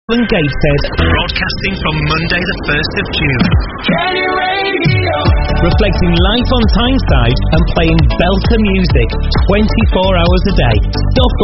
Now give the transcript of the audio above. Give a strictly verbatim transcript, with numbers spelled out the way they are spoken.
Gateshead, broadcasting from Monday the first of June. Kenny Radio, reflecting life on Tyneside and playing belter music twenty-four hours a day. Stop